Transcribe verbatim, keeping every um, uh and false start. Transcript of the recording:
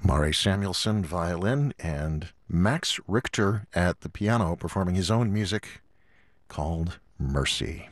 Mare Samuelson, violin, and Max Richter at the piano performing his own music called Mercy.